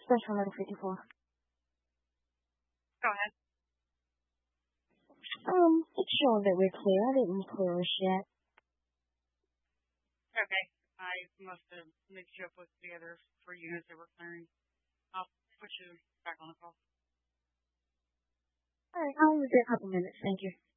Special Letter 54. Go ahead. It's showing that we're clear. I didn't clear us yet. Okay. I must have mixed you up with the other 3 units that were clearing. I'll put you back on the call. Alright, I'll only be a couple minutes. Thank you.